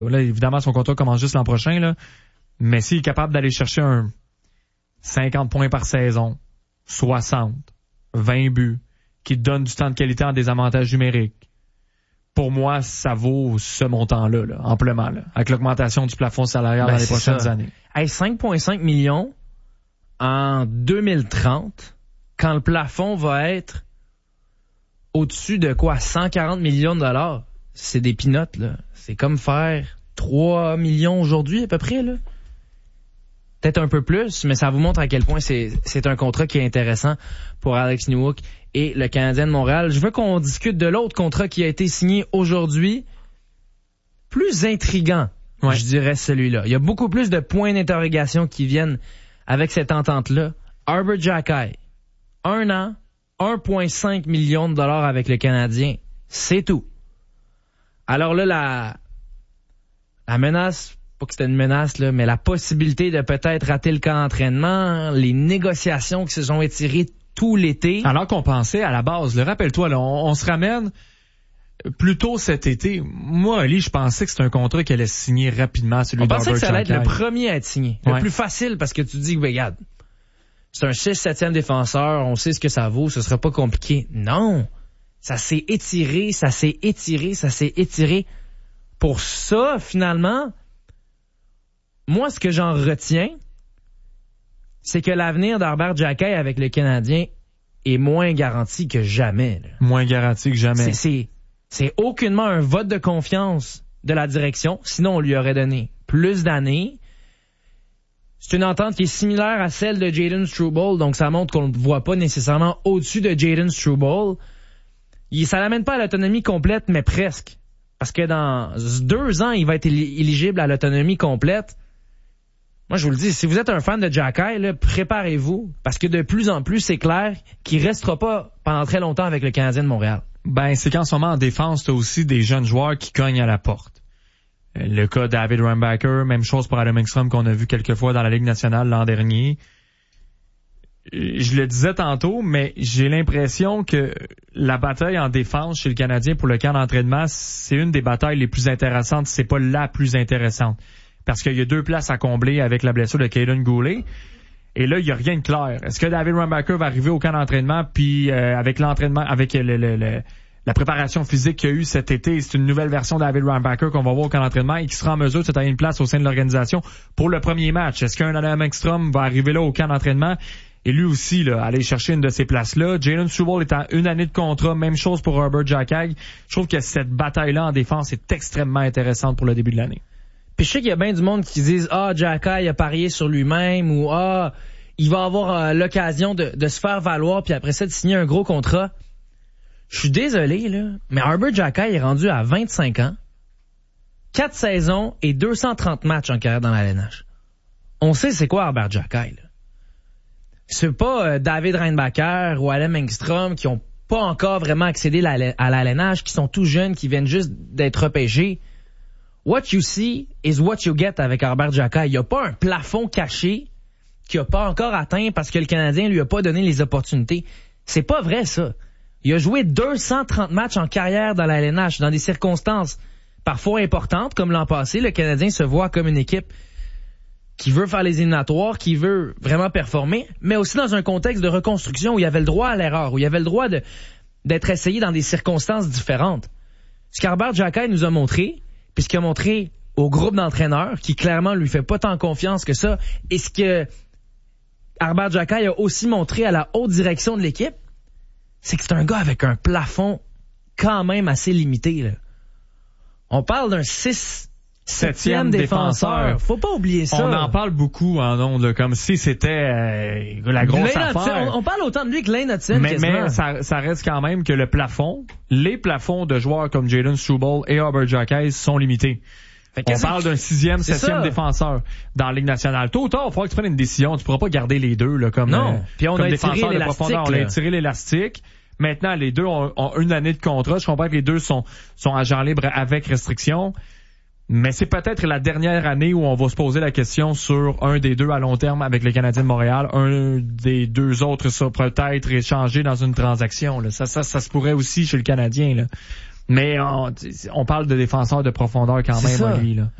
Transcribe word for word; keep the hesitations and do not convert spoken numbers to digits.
Là, évidemment, son contrat commence juste l'an prochain, là. Mais s'il est capable d'aller chercher un cinquante points par saison, soixante, vingt buts, qui te donne du temps de qualité en désavantage numérique, pour moi, ça vaut ce montant-là, là, amplement, là, avec l'augmentation du plafond salarial ben, dans les prochaines ça. années. Hey, cinq virgule cinq millions en deux mille trente, quand le plafond va être au-dessus de quoi? cent quarante millions de dollars. C'est des peanuts, là. C'est comme faire trois millions aujourd'hui, à peu près, là. Peut-être un peu plus, mais ça vous montre à quel point c'est, c'est un contrat qui est intéressant pour Alex Newhook et le Canadien de Montréal. Je veux qu'on discute de l'autre contrat qui a été signé aujourd'hui. Plus intriguant, ouais. Je dirais celui-là. Il y a beaucoup plus de points d'interrogation qui viennent avec cette entente-là. Arber Xhekaj, un an, un virgule cinq millions de dollars avec le Canadien. C'est tout. Alors là, la, la menace... pas que c'était une menace, là, mais la possibilité de peut-être rater le camp d'entraînement, les négociations qui se sont étirées tout l'été. Alors qu'on pensait à la base, le rappelle-toi, là, on, on se ramène plus tôt cet été. Moi, Ali, je pensais que c'était un contrat qui allait se signer rapidement, celui d'Arber Xhekaj. On pensait que ça allait être le premier à être signé. Ouais. Le plus facile, parce que tu dis, ben, regarde, c'est un six septième défenseur, on sait ce que ça vaut, ce sera pas compliqué. Non! Ça s'est étiré, ça s'est étiré, ça s'est étiré. Pour ça, finalement... Moi, ce que j'en retiens, c'est que l'avenir d'Arber Xhekaj avec le Canadien est moins garanti que jamais. Là. Moins garanti que jamais. C'est, c'est, c'est aucunement un vote de confiance de la direction. Sinon, on lui aurait donné plus d'années. C'est une entente qui est similaire à celle de Jayden Struble, donc ça montre qu'on ne voit pas nécessairement au-dessus de Jayden Struble. Il, ça l'amène pas à l'autonomie complète, mais presque. Parce que dans deux ans, il va être éligible à l'autonomie complète. Moi, je vous le dis, si vous êtes un fan de Xhekaj, là, préparez-vous, parce que de plus en plus, c'est clair qu'il restera pas pendant très longtemps avec le Canadien de Montréal. Ben, c'est qu'en ce moment, en défense, t'as aussi des jeunes joueurs qui cognent à la porte. Le cas de David Reinbacher, même chose pour Adam Engstrom qu'on a vu quelques fois dans la Ligue nationale l'an dernier. Je le disais tantôt, mais j'ai l'impression que la bataille en défense chez le Canadien pour le camp d'entraînement, c'est une des batailles les plus intéressantes, c'est pas la plus intéressante. Parce qu'il y a deux places à combler avec la blessure de Kaiden Guhle. Et là, il n'y a rien de clair. Est-ce que David Reinbacher va arriver au camp d'entraînement, puis euh, avec l'entraînement, avec le, le, le, la préparation physique qu'il y a eu cet été, c'est une nouvelle version de David Reinbacher qu'on va voir au camp d'entraînement et qui sera en mesure de se tailler une place au sein de l'organisation pour le premier match. Est-ce qu'un Adam Engstrom va arriver là au camp d'entraînement et lui aussi là, aller chercher une de ces places-là? Jayden Struble est en une année de contrat, même chose pour Arber Xhekaj. Je trouve que cette bataille-là en défense est extrêmement intéressante pour le début de l'année. Puis je sais qu'il y a bien du monde qui disent « Ah, Xhekaj a parié sur lui-même » ou « Ah, il va avoir euh, l'occasion de, de se faire valoir puis après ça de signer un gros contrat. » Je suis désolé, là, mais Arber Xhekaj est rendu à vingt-cinq ans, quatre saisons et deux cent trente matchs en carrière dans la L N H. On sait c'est quoi Arber Xhekaj, là. C'est pas euh, David Reinbacher ou Adam Engstrom qui ont pas encore vraiment accédé la, à la L N H, qui sont tout jeunes, qui viennent juste d'être repêchés. What you see is what you get avec Arber Xhekaj. Il n'y a pas un plafond caché qu'il n'a pas encore atteint parce que le Canadien lui a pas donné les opportunités. C'est pas vrai, ça. Il a joué deux cent trente matchs en carrière dans la L N H, dans des circonstances parfois importantes, comme l'an passé. Le Canadien se voit comme une équipe qui veut faire les éliminatoires, qui veut vraiment performer, mais aussi dans un contexte de reconstruction où il y avait le droit à l'erreur, où il y avait le droit de, d'être essayé dans des circonstances différentes. Ce qu'Arber Xhekaj nous a montré, puis ce qu'il a montré au groupe d'entraîneurs, qui clairement lui fait pas tant confiance que ça, et ce que Arber Xhekaj a aussi montré à la haute direction de l'équipe, c'est que c'est un gars avec un plafond quand même assez limité, là. On parle d'un six septième défenseur. Faut pas oublier ça. On en parle beaucoup en ondes, là, comme si c'était euh, la grosse Lane affaire. On, on parle autant de lui que Lane Hudson. Mais, mais ça, ça reste quand même que le plafond, les plafonds de joueurs comme Jayden Struble et Arber Xhekaj sont limités. On parle d'un sixième, septième défenseur dans la Ligue nationale. Tôt ou tard, il va falloir que tu prennes une décision. Tu pourras pas garder les deux là, comme, non. euh, Puis on comme a défenseur étiré de profondeur. On a étiré l'élastique. Maintenant, les deux ont, ont une année de contrat. Je comprends que les deux sont, sont agents libres avec restriction. Mais c'est peut-être la dernière année où on va se poser la question sur un des deux à long terme avec le Canadien de Montréal. Un des deux autres ça peut être échangé dans une transaction. Là. Ça, ça, ça se pourrait aussi chez le Canadien. Là. Mais on, on parle de défenseur de profondeur quand C'est même, ça. lui, là.